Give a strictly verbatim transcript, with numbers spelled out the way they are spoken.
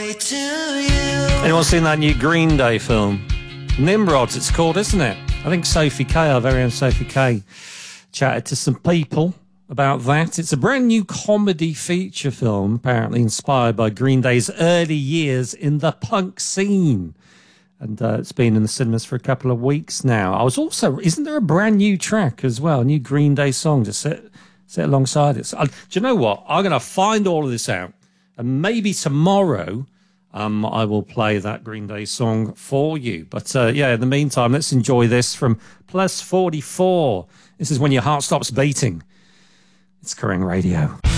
way to you. Anyone seen that new Green Day film? Nimrods, it's called, isn't it? I think Sophie Kay, our very own Sophie Kay, chatted to some people about that. It's a brand new comedy feature film, apparently inspired by Green Day's early years in the punk scene. And uh, it's been in the cinemas for a couple of weeks now. I was also, isn't there a brand new track as well, a new Green Day song to sit, sit alongside it? So, uh, do you know what? I'm going to find all of this out. And maybe tomorrow um, I will play that Green Day song for you. But uh, yeah, in the meantime, let's enjoy this from Plus forty-four. This is When Your Heart Stops Beating. It's Kerrang Radio.